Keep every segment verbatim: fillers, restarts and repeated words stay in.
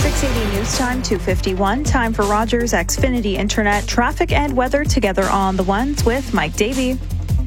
six eighty News Time, two fifty-one. Time for Rogers Xfinity Internet traffic and weather together on the ones with Mike Davey.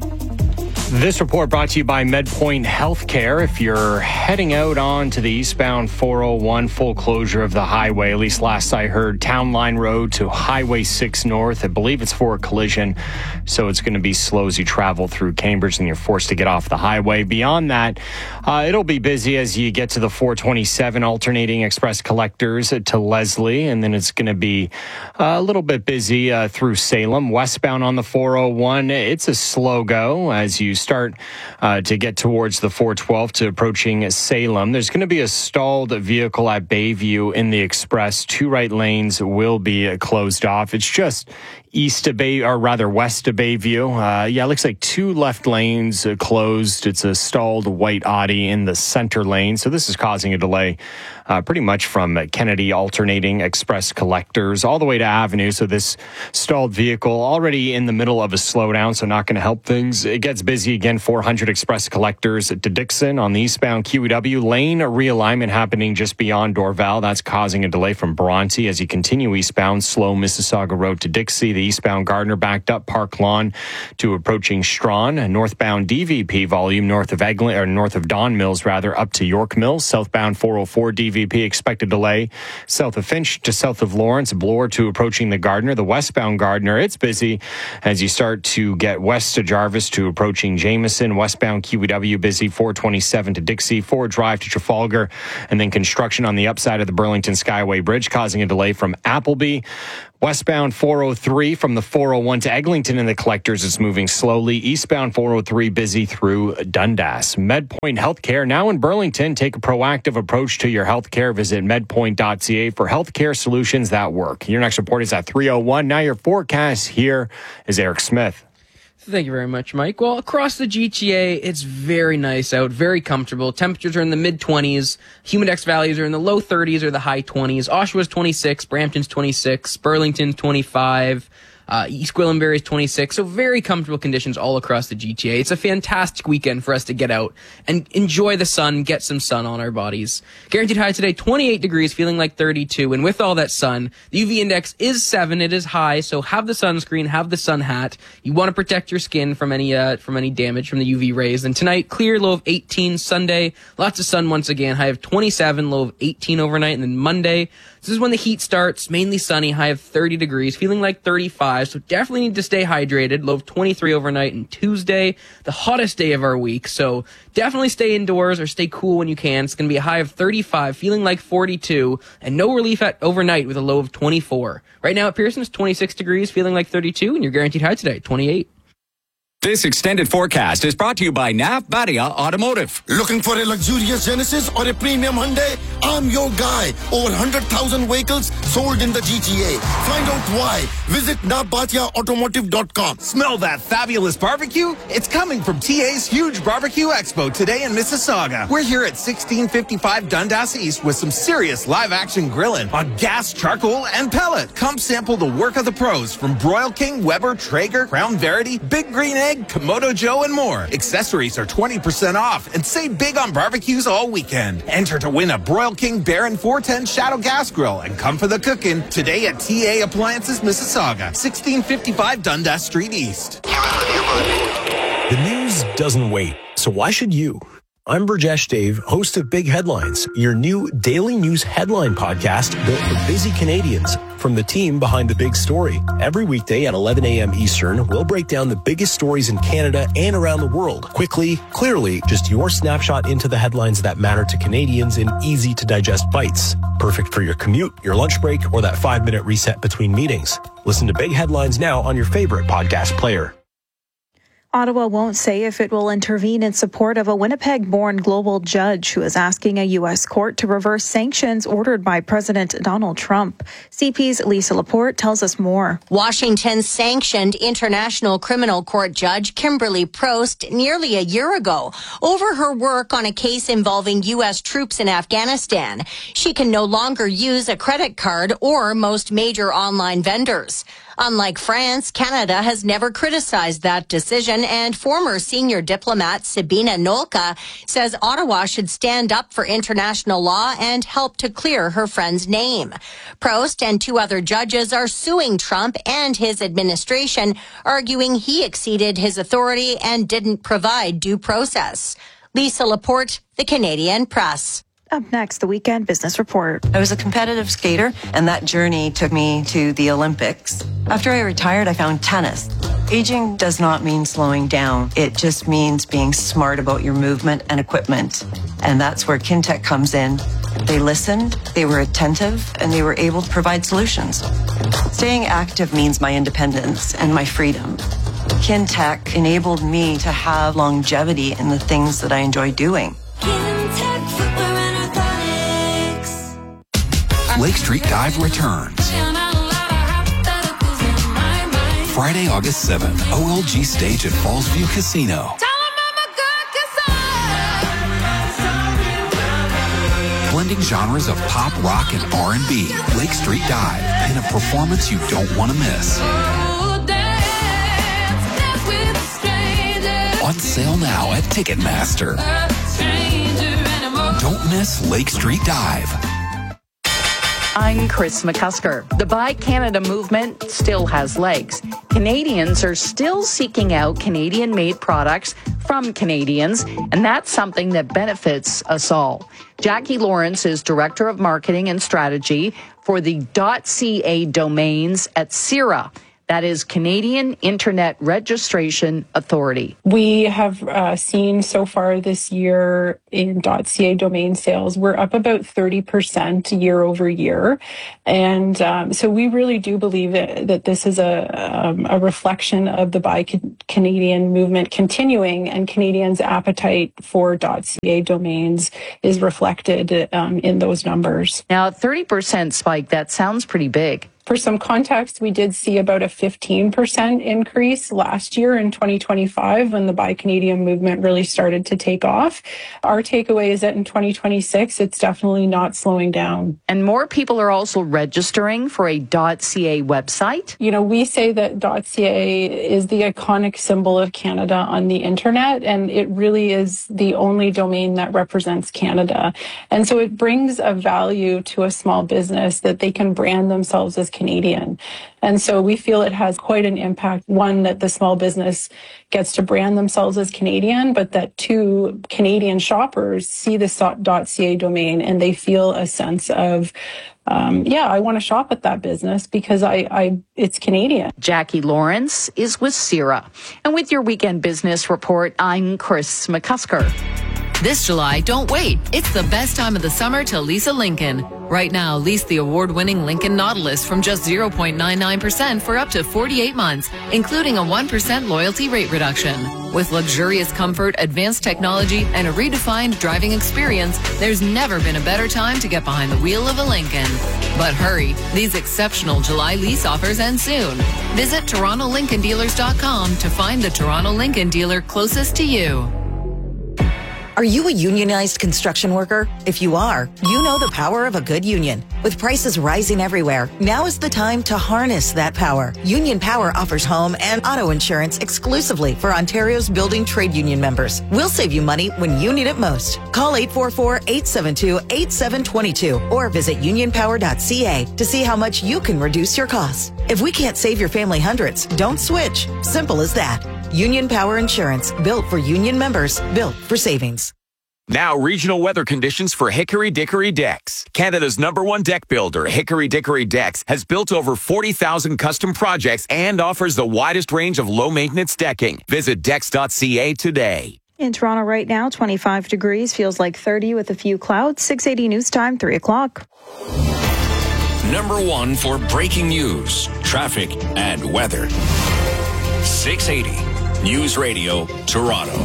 This report brought to you by MedPoint Healthcare. If you're heading out on to the eastbound four oh one, full closure of the highway, at least last I heard, Town Line Road to Highway six North. I believe it's for a collision, so it's going to be slow as you travel through Cambridge and you're forced to get off the highway. Beyond that, uh, it'll be busy as you get to the four twenty-seven alternating express collectors to Leslie, and then it's going to be a little bit busy uh, through Salem. Westbound on the four oh one, it's a slow go as you start uh, to get towards the four twelve to approaching Salem. There's going to be a stalled vehicle at Bayview in the express. Two right lanes will be closed off. It's just east of Bay, or rather west of Bayview. Uh, yeah, it looks like two left lanes uh, closed. It's a stalled white Audi in the center lane. So this is causing a delay uh, pretty much from Kennedy alternating express collectors all the way to Avenue. So this stalled vehicle already in the middle of a slowdown, so not going to help things. It gets busy again, four hundred express collectors to Dixon on the eastbound Q E W. Lane realignment happening just beyond Dorval. That's causing a delay from Bronte as you continue eastbound, slow Mississauga Road to Dixie. The eastbound Gardner backed up Park Lawn to approaching Strawn. Northbound D V P volume north of Eglin, or north of Don Mills rather, up to York Mills. Southbound four oh four D V P expected delay south of Finch to south of Lawrence. Bloor to approaching the Gardner. The westbound Gardner, it's busy as you start to get west to Jarvis to approaching Jameson. Westbound Q E W busy, four twenty-seven to Dixie, Ford Drive to Trafalgar, and then construction on the upside of the Burlington Skyway Bridge causing a delay from Appleby. Westbound four oh three from the four oh one to Eglinton and the collectors is moving slowly. Eastbound four oh three busy through Dundas. MedPoint Healthcare now in Burlington. Take a proactive approach to your healthcare. Visit medpoint dot c a for healthcare solutions that work. Your next report is at three oh one. Now your forecast here is Eric Smith. Thank you very much, Mike. Well, across the G T A, it's very nice out, very comfortable. Temperatures are in the mid-twenties. Humidex values are in the low thirties or the high twenties. Oshawa's twenty-six, Brampton's twenty-six, Burlington's twenty-five. Uh, East Gwillimbury is twenty-six, so very comfortable conditions all across the G T A. It's a fantastic weekend for us to get out and enjoy the sun, get some sun on our bodies. Guaranteed high today, twenty-eight degrees, feeling like thirty-two, and with all that sun, the U V index is seven, it is high, so have the sunscreen, have the sun hat. You want to protect your skin from any uh, from any damage from the U V rays. And tonight, clear, low of eighteen. Sunday, lots of sun once again, high of twenty-seven, low of eighteen overnight, and then Monday, this is when the heat starts, mainly sunny, high of thirty degrees, feeling like thirty-five, so definitely need to stay hydrated, low of twenty-three overnight, and Tuesday, the hottest day of our week, so definitely stay indoors or stay cool when you can. It's going to be a high of thirty-five, feeling like forty-two, and no relief at overnight with a low of twenty-four. Right now at Pearson, it's twenty-six degrees, feeling like thirty-two, and your guaranteed high today, twenty-eight. This extended forecast is brought to you by Navbadia Automotive. Looking for a luxurious Genesis or a premium Hyundai? I'm your guy. Over one hundred thousand vehicles sold in the G T A. Find out why. Visit navbadia automotive dot com. Smell that fabulous barbecue? It's coming from T A's huge barbecue expo today in Mississauga. We're here at sixteen fifty-five Dundas East with some serious live-action grilling on gas, charcoal, and pellet. Come sample the work of the pros from Broil King, Weber, Traeger, Crown Verity, Big Green Egg, Komodo Joe, and more. Accessories are twenty percent off and save big on barbecues all weekend. Enter to win a Broil King Baron four ten Shadow Gas Grill and come for the cooking today at T A Appliances Mississauga, sixteen fifty-five Dundas Street East. The news doesn't wait, so why should you? I'm Burjesh Dave, host of Big Headlines, your new daily news headline podcast built for busy Canadians. From the team behind the big story. Every weekday at eleven a.m. Eastern, we'll break down the biggest stories in Canada and around the world. Quickly, clearly, just your snapshot into the headlines that matter to Canadians in easy-to-digest bites. Perfect for your commute, your lunch break, or that five-minute reset between meetings. Listen to Big Headlines now on your favorite podcast player. Ottawa won't say if it will intervene in support of a Winnipeg-born global judge who is asking a U S court to reverse sanctions ordered by President Donald Trump. C P's Lisa Laporte tells us more. Washington sanctioned International Criminal Court Judge Kimberly Prost nearly a year ago over her work on a case involving U S troops in Afghanistan. She can no longer use a credit card or most major online vendors. Unlike France, Canada has never criticized that decision American and former senior diplomat Sabina Nolka says Ottawa should stand up for international law and help to clear her friend's name. Prost and two other judges are suing Trump and his administration, arguing he exceeded his authority and didn't provide due process. Lisa Laporte, The Canadian Press. Up next, the Weekend Business Report. I was a competitive skater, and that journey took me to the Olympics. After I retired, I found tennis. Aging does not mean slowing down. It just means being smart about your movement and equipment. And that's where Kintec comes in. They listened, they were attentive, and they were able to provide solutions. Staying active means my independence and my freedom. Kintec enabled me to have longevity in the things that I enjoy doing. Lake Street Dive returns. Friday, August seventh, O L G stage at Fallsview Casino. Blending genres of pop, rock, and R and B. Lake Street Dive in a performance you don't want to miss. On sale now at Ticketmaster. Don't miss Lake Street Dive. I'm Chris McCusker. The Buy Canada movement still has legs. Canadians are still seeking out Canadian-made products from Canadians, and that's something that benefits us all. Jackie Lawrence is Director of Marketing and Strategy for the .ca domains at C I R A. That is Canadian Internet Registration Authority. We have uh, seen so far this year in .ca domain sales, we're up about thirty percent year over year. And um, so we really do believe that, that this is a, um, a reflection of the Buy Canadian movement continuing, and Canadians' appetite for .ca domains is reflected um, in those numbers. Now, a thirty percent spike, that sounds pretty big. For some context, we did see about a fifteen percent increase last year in twenty twenty-five when the Buy Canadian movement really started to take off. Our takeaway is that in twenty twenty-six, it's definitely not slowing down. And more people are also registering for a .ca website. You know, we say that .ca is the iconic symbol of Canada on the internet, and it really is the only domain that represents Canada. And so it brings a value to a small business that they can brand themselves as Canadian. And so we feel it has quite an impact. One, that the small business gets to brand themselves as Canadian, but that two, Canadian shoppers see the .ca domain and they feel a sense of, um, yeah, I want to shop at that business because I, I, it's Canadian. Jackie Lawrence is with C I R A. And with your Weekend Business Report, I'm Chris McCusker. This July, don't wait. It's the best time of the summer to lease a Lincoln. Right now, lease the award-winning Lincoln Nautilus from just zero point nine nine percent for up to forty-eight months, including a one percent loyalty rate reduction. With luxurious comfort, advanced technology, and a redefined driving experience, there's never been a better time to get behind the wheel of a Lincoln. But hurry, these exceptional July lease offers end soon. Visit Toronto Lincoln Dealers dot com to find the Toronto Lincoln dealer closest to you. Are you a unionized construction worker? If you are, you know the power of a good union. With prices rising everywhere, now is the time to harness that power. Union Power offers home and auto insurance exclusively for Ontario's building trade union members. We'll save you money when you need it most. Call eight four four, eight seven two, eight seven two two or visit union power dot c a to see how much you can reduce your costs. If we can't save your family hundreds, don't switch. Simple as that. Union Power Insurance, built for union members, built for savings. Now, regional weather conditions for Hickory Dickory Decks. Canada's number one deck builder, Hickory Dickory Decks, has built over forty thousand custom projects and offers the widest range of low-maintenance decking. Visit decks dot c a today. In Toronto right now, twenty-five degrees, feels like thirty with a few clouds. six eighty news time, three o'clock. Number one for breaking news, traffic, and weather. six eighty News Radio, Toronto.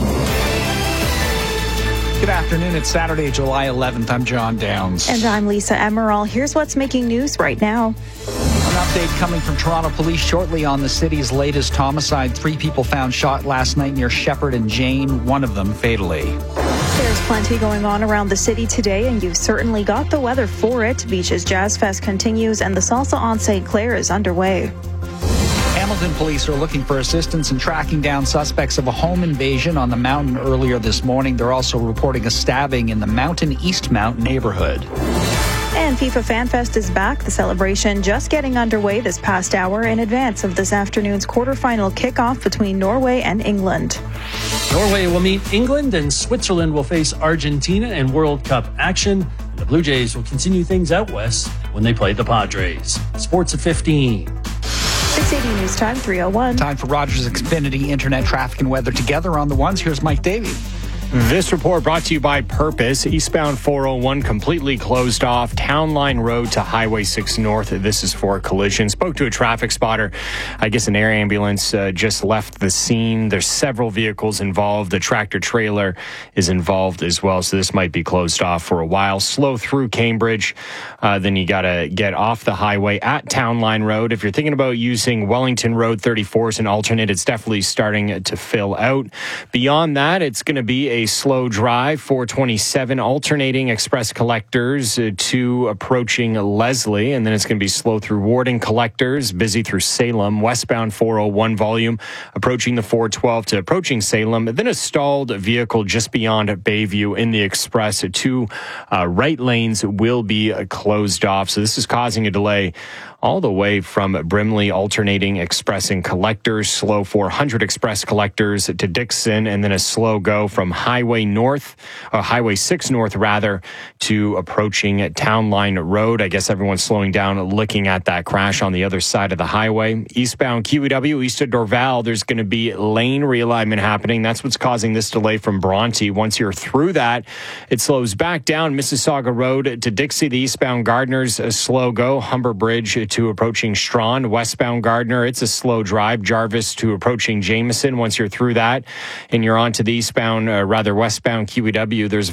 Good afternoon. It's Saturday, July eleventh. I'm John Downs. And I'm Lisa Emerald. Here's what's making news right now. An update coming from Toronto Police shortly on the city's latest homicide. Three people found shot last night near Shepherd and Jane, one of them fatally. There's plenty going on around the city today, and you've certainly got the weather for it. Beaches Jazz Fest continues, and the Salsa on Saint Clair is underway. Hamilton police are looking for assistance in tracking down suspects of a home invasion on the mountain earlier this morning. They're also reporting a stabbing in the Mountain Eastmount neighborhood. And FIFA FanFest is back. The celebration just getting underway this past hour in advance of this afternoon's quarterfinal kickoff between Norway and England. Norway will meet England and Switzerland will face Argentina in World Cup action. The Blue Jays will continue things out west when they play the Padres. Sports at fifteen. six eighty News Time, three oh one. Time for Rogers Xfinity Internet Traffic and Weather together on the ones. Here's Mike Davey. This report brought to you by Purpose. Eastbound four oh one completely closed off. Town Line Road to Highway six North. This is for a collision. Spoke to a traffic spotter. I guess an air ambulance uh, just left the scene. There's several vehicles involved. The tractor trailer is involved as well. So this might be closed off for a while. Slow through Cambridge. Uh, then you got to get off the highway at Town Line Road. If you're thinking about using Wellington Road thirty-four as an alternate, it's definitely starting to fill out. Beyond that, it's going to be a A slow drive, four twenty-seven, alternating express collectors uh, to approaching Leslie, and then it's going to be slow through Warden collectors, busy through Salem, westbound four oh one volume, approaching the four twelve to approaching Salem, then a stalled vehicle just beyond Bayview in the express. Two uh, right lanes will be uh, closed off, so this is causing a delay all the way from Brimley, alternating express and collectors, slow four hundred express collectors to Dixon, and then a slow go from Highway North, uh, Highway six North rather, to approaching Town Line Road. I guess everyone's slowing down looking at that crash on the other side of the highway. Eastbound Q E W, east of Dorval, there's going to be lane realignment happening. That's what's causing this delay from Bronte. Once you're through that, it slows back down Mississauga Road to Dixie. The eastbound Gardner's a slow go. Humber Bridge to approaching Strawn. Westbound Gardner, it's a slow drive. Jarvis to approaching Jameson. Once you're through that and you're on to the eastbound, uh, rather westbound Q E W, there's